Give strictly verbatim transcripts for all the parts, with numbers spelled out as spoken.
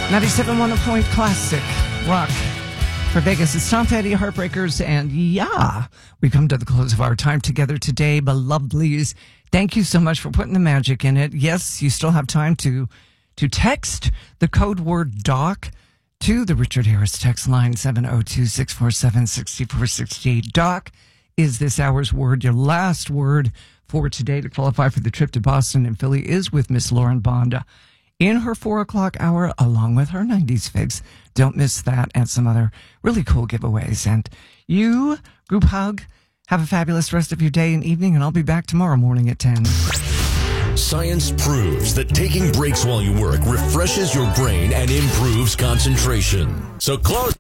ninety-seven point one Point Classic Rock for Vegas. It's Tom Petty, Heartbreakers, and yeah, we come to the close of our time together today, belovedies. Thank you so much for putting the magic in it. Yes, you still have time to to text the code word DOC to the Richard Harris text line seven oh two, six four seven, six four six eight. DOC is this hour's word. Your last word for today to qualify for the trip to Boston and Philly is with Miss Lauren Bonda in her four o'clock hour, along with her nineties fix. Don't miss that and some other really cool giveaways. And you, group hug, have a fabulous rest of your day and evening, and I'll be back tomorrow morning at ten. Science proves that taking breaks while you work refreshes your brain and improves concentration. So close.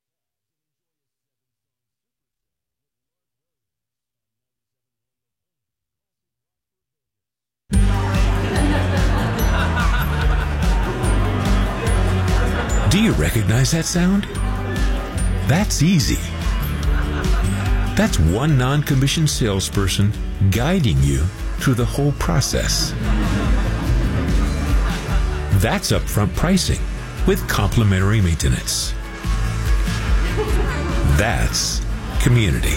Do you recognize that sound? That's easy. That's one non-commissioned salesperson guiding you through the whole process. That's upfront pricing with complimentary maintenance. That's community.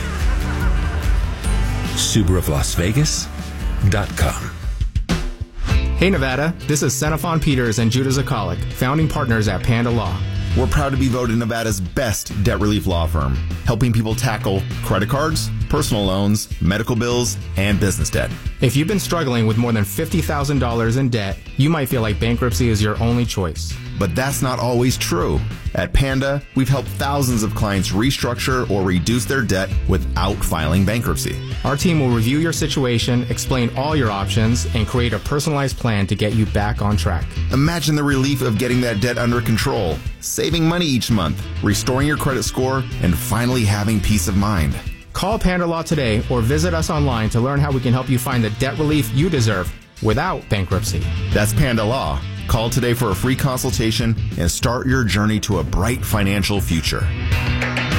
Subaru of Las Vegas dot com. Hey Nevada, this is Xenophon Peters and Judah Zakalik, founding partners at Panda Law. We're proud to be voted Nevada's best debt relief law firm, helping people tackle credit cards, personal loans, medical bills, and business debt. If you've been struggling with more than fifty thousand dollars in debt, you might feel like bankruptcy is your only choice. But that's not always true. At Panda, we've helped thousands of clients restructure or reduce their debt without filing bankruptcy. Our team will review your situation, explain all your options, and create a personalized plan to get you back on track. Imagine the relief of getting that debt under control, saving money each month, restoring your credit score, and finally having peace of mind. Call Panda Law today or visit us online to learn how we can help you find the debt relief you deserve without bankruptcy. That's Panda Law. Call today for a free consultation and start your journey to a bright financial future.